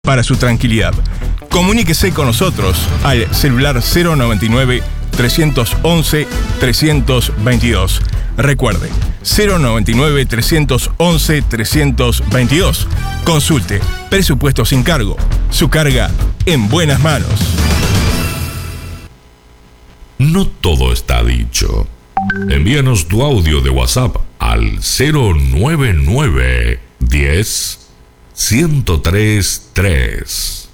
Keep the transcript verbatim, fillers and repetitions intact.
para su tranquilidad. Comuníquese con nosotros al celular cero noventa y nueve, trescientos once, trescientos veintidós. Recuerde, cero noventa y nueve, trescientos once, trescientos veintidós. Consulte, presupuesto sin cargo. Su carga en buenas manos. No todo está dicho. Envíanos tu audio de WhatsApp al cero noventa y nueve, diez, ciento tres, tres.